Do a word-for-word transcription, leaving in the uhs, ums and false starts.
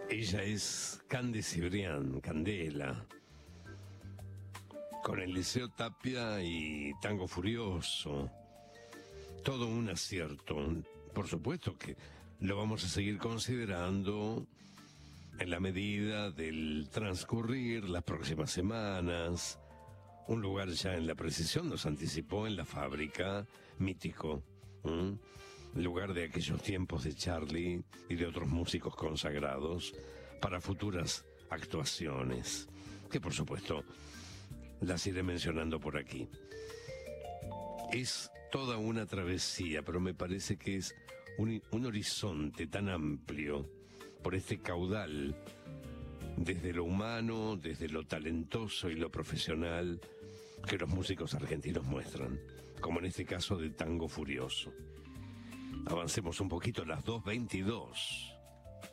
Ella es Cande Cibrián, Candela, con el Liceo Tapia y Tango Furioso. Todo un acierto. Por supuesto que lo vamos a seguir considerando en la medida del transcurrir las próximas semanas. Un lugar ya en la precisión nos anticipó en la Fábrica, mítico, ¿m? Lugar de aquellos tiempos de Charlie y de otros músicos consagrados para futuras actuaciones, que por supuesto las iré mencionando por aquí. Es toda una travesía, pero me parece que es un, un horizonte tan amplio por este caudal, desde lo humano, desde lo talentoso y lo profesional que los músicos argentinos muestran, como en este caso de Tango Furioso. Avancemos un poquito, las dos veintidós.